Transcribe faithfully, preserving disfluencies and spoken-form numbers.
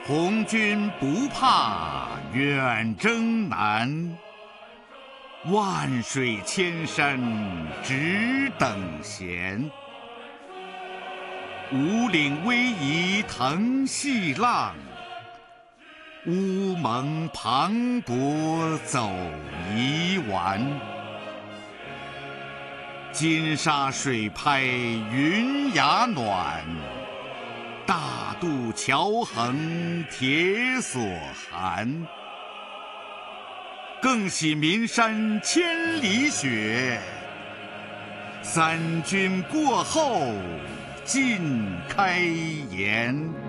红军不怕远征难，万水千山只等闲。五岭逶迤腾细浪，乌蒙磅礴走泥丸。金沙水拍云崖暖，大渡桥横铁索寒。更喜岷山千里雪，三军过后尽开颜。